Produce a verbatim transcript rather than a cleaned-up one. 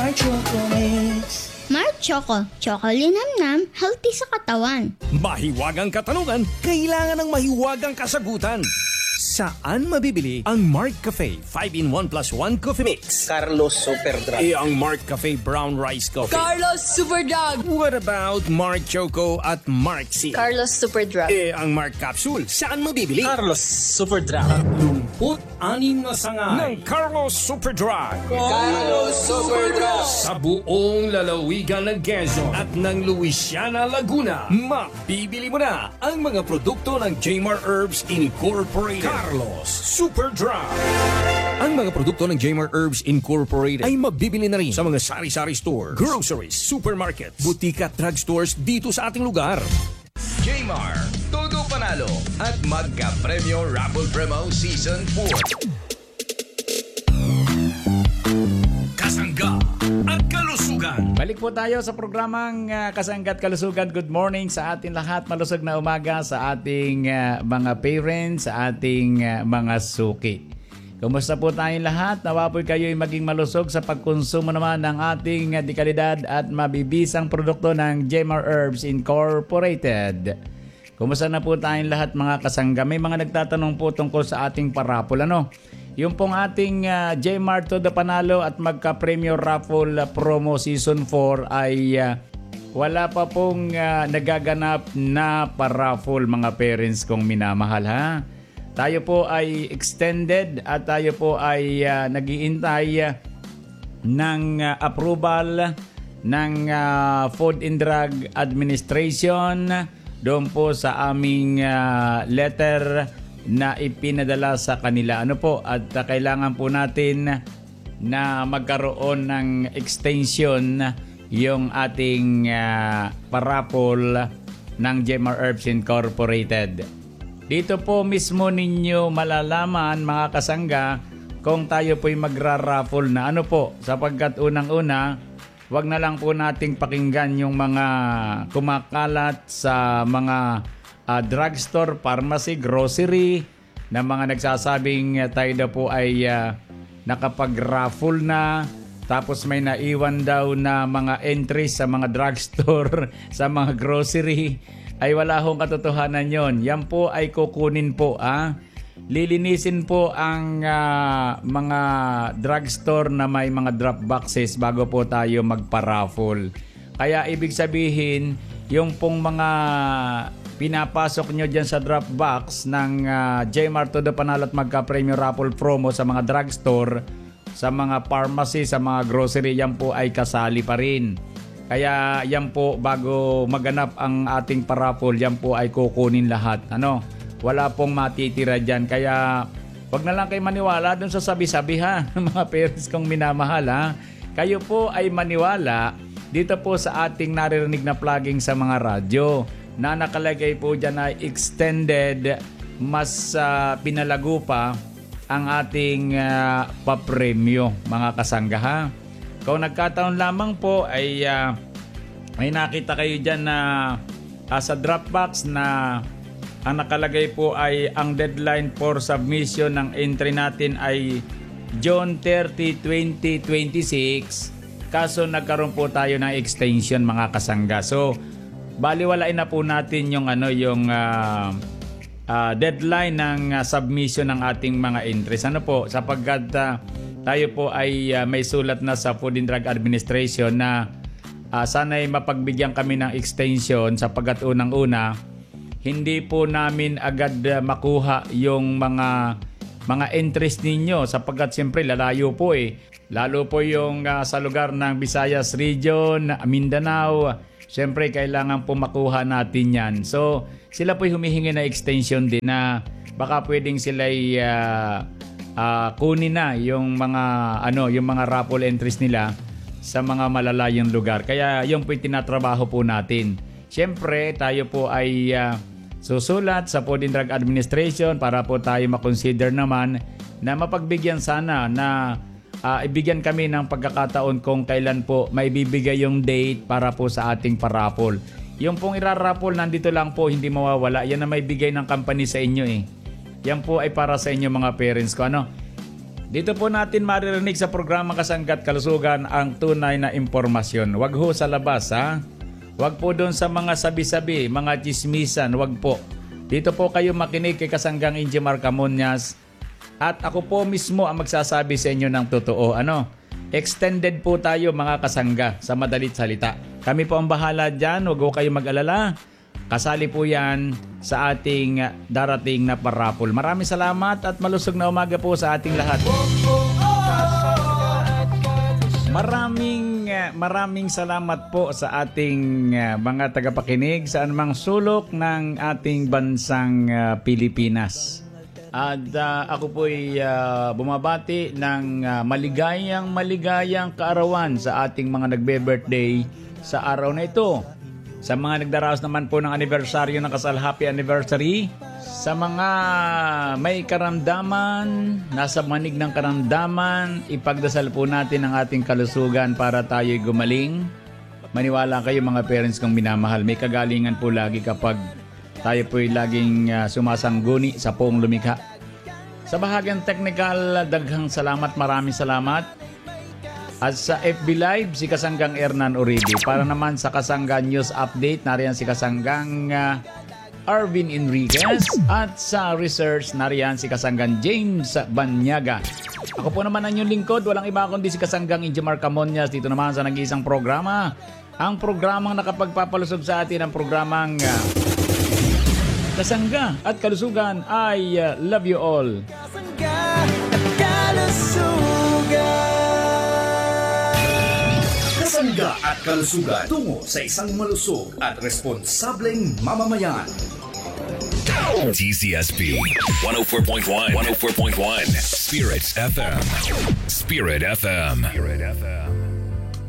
Mark Choco Mix. Mark Choco, Choco Linamnam, healthy sa katawan. Mahiwagang katanungan, kailangan ng mahiwagang kasagutan. Saan mabibili ang Mark Cafe five in one plus one Coffee Mix? Carlos Super Drug. Eh, ang Mark Cafe Brown Rice Coffee. Carlos Super Drug. What about Mark Choco at Mark C? Carlos Super Drug. Eh, ang Mark Capsule, saan mabibili? Carlos Super Drug. Anim na sangay ng Carlos Super Drug. Carlos Super Drug. Sa buong lalawigan ng Quezon at ng Luisiana, Laguna, mabibili mo na ang mga produkto ng Jmar Herbs Incorporated. Carlos Super Drug. Ang mga produkto ng Jmar Herbs Incorporated ay mabibili na rin sa mga sari-sari stores, groceries, supermarkets, butika at drugstores dito sa ating lugar. Jmar, todo panalo at magka-premyo Raffle Premo Season four. Kasangga at kalusugan. Balik po tayo sa programang uh, Kasangga at Kalusugan. Good morning sa ating lahat. Malusog na umaga sa ating uh, mga parents, sa ating uh, mga suki. Kumusta po tayong lahat? Nawa po kayo'y maging malusog sa pagkonsumo naman ng ating uh, dekalidad at mabibisang produkto ng Jmar Herbs Incorporated. Kumusta na po tayong lahat mga kasangga? May mga nagtatanong po tungkol sa ating parapol. Ano? Yung pong ating uh, Jmar to the Panalo at magka-Premio Raffle uh, Promo Season four ay uh, wala pa pong uh, nagaganap na paraffle mga parents kong minamahal ha. Tayo po ay extended at tayo po ay uh, nag-iintay uh, ng uh, approval ng uh, Food and Drug Administration doon po sa aming uh, letter na ipinadala sa kanila. Ano po, at uh, kailangan po natin na magkaroon ng extension yung ating uh, parapol ng Jmar Herbs Incorporated. Dito po mismo ninyo malalaman mga kasangga kung tayo po'y magra-raffle na. Ano po, sapagkat unang-una, wag na lang po nating pakinggan yung mga kumakalat sa mga uh, drugstore, pharmacy, grocery na mga nagsasabing uh, tayo daw po ay uh, nakapag-raffle na, tapos may naiwan daw na mga entries sa mga drugstore, sa mga grocery. Ay wala hong katotohanan yon. Yan po ay kukunin po. Ah. Lilinisin po ang uh, mga drugstore na may mga drop boxes bago po tayo magpa-raffle. Kaya ibig sabihin, yung pong mga pinapasok nyo dyan sa drop box ng uh, Jmar to the Panalo at magka-Premio Raffle Promo sa mga drugstore, sa mga pharmacy, sa mga grocery, yan po ay kasali pa rin. Kaya yan po, bago maganap ang ating paraffle, yan po ay kukunin lahat. Ano? Wala pong matitira dyan. Kaya wag na lang kayo maniwala dun sa sabi-sabi ha, mga parents kong minamahal ha. Kayo po ay maniwala dito po sa ating naririnig na plugging sa mga radyo na nakalagay po dyan na extended, mas uh, pinalago pa ang ating uh, papremyo mga kasangga ha. Kung nagkataon lamang po ay uh, may nakita kayo dyan na uh, sa Dropbox na ang nakalagay po ay ang deadline for submission ng entry natin ay June thirtieth, twenty twenty-six. Kaso nagkaroon po tayo ng extension mga kasangga. So baliwalain na po natin yung ano yung uh, uh, deadline ng uh, submission ng ating mga entries. Ano po, sapagkat uh, tayo po ay uh, may sulat na sa Food and Drug Administration na uh, sana'y mapagbigyan kami ng extension sapagkat unang-una hindi po namin agad uh, makuha yung mga mga entries ninyo sapagkat siyempre lalayo po eh. Lalo po yung uh, sa lugar ng Visayas Region, Mindanao, siyempre kailangan po makuha natin yan. So sila po humihingi na extension din na baka pwedeng sila'y uh, Uh, kunin na yung mga ano yung mga raffle entries nila sa mga malalayong lugar. Kaya yung po yung tinatrabaho po natin. Siyempre tayo po ay uh, susulat sa Food and Drug Administration para po tayo makonsider naman na mapagbigyan sana na uh, ibigyan kami ng pagkakataon kung kailan po may bibigay yung date para po sa ating paraffle. Yung pong iraraffle nandito lang po, hindi mawawala. Yan na may bigay ng company sa inyo eh. Yan po ay para sa inyo mga parents ko. Ano? Dito po natin maririnig sa programa Kasanggat Kalusugan ang tunay na impormasyon. Wag ho sa labas, ha? Wag po doon sa mga sabi-sabi, mga chismisan, wag po. Dito po kayo makinig kay Kasanggang Injimar Camonias at ako po mismo ang magsasabi sa inyo ng totoo. Ano? Extended po tayo mga kasangga sa madalit salita. Kami po ang bahala dyan, wag ho kayo mag-alala. Kasali po yan sa ating darating na parapol. Maraming salamat at malusog na umaga po sa ating lahat. Maraming maraming salamat po sa ating uh, mga tagapakinig sa anumang sulok ng ating bansang uh, Pilipinas. At uh, ako po'y uh, bumabati ng uh, maligayang maligayang kaarawan sa ating mga nagbe-birthday sa araw na ito. Sa mga nagdaraos naman po ng anibersaryo ng kasal, happy anniversary. Sa mga may karamdaman, nasa manig ng karamdaman, ipagdasal po natin ang ating kalusugan para tayo'y gumaling. Maniwala kayo mga parents kong minamahal, may kagalingan po lagi kapag tayo po'y laging uh, sumasangguni sa poong lumikha. Sa bahagyang technical, daghang salamat, maraming salamat. At sa F B Live, si Kasanggang Hernan Uribe. Para naman sa Kasanggang News Update, nariyan si Kasanggang uh, Arvin Enriquez. At sa Research, nariyan si Kasanggang James Banyaga. Ako po naman ang inyong lingkod, walang iba kundi si Kasanggang Injimar Camonias. Dito naman sa nag-iisang programa. Ang programang nakapagpapalusog sa atin, ang programang uh, Kasangga at Kalusugan. I uh, love you all. Kasangga at Kalusugan. Kasangga at Kalusugan tungo sa isang malusog at responsableng mamamayan. T C S P one oh four point one one oh four point one Spirit F M Spirit F M Spirit F M